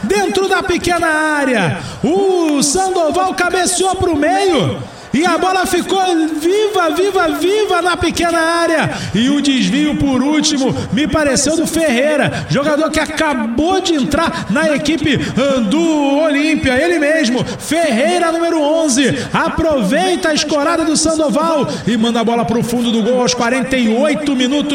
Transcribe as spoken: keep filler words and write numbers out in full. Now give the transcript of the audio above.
dentro da pequena área. O Sandoval cabeceou para o meio e a bola ficou viva, viva, viva na pequena área. E o desvio por último me pareceu do Ferreira, jogador que acabou de entrar na equipe do Olímpia. Ele mesmo, Ferreira, número onze, aproveita a escorada do Sandoval e manda a bola para o fundo do gol aos quarenta e oito minutos.